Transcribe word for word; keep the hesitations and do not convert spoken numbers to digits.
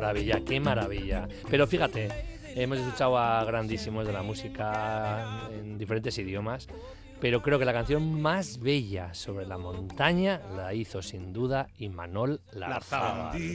maravilla, qué maravilla. Pero fíjate, hemos escuchado a grandísimos de la música en diferentes idiomas, pero creo que la canción más bella sobre la montaña la hizo sin duda Imanol Larzábal.